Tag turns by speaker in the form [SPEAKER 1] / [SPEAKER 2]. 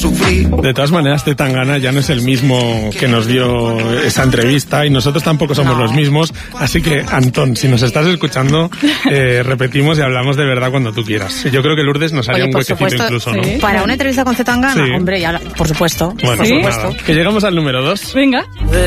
[SPEAKER 1] sufrir.
[SPEAKER 2] De todas maneras, Zetangana ya no es el mismo que nos dio esa entrevista y nosotros tampoco somos los mismos. Así que, Antón, si nos estás escuchando, repetimos y hablamos de verdad cuando tú quieras. Yo creo que Lourdes nos haría un huequecito incluso, ¿no?
[SPEAKER 3] Sí. Para una entrevista con Zetangana, hombre, ya, por supuesto.
[SPEAKER 2] Bueno,
[SPEAKER 3] por supuesto.
[SPEAKER 2] Nada, que llegamos al número 2.
[SPEAKER 3] Venga.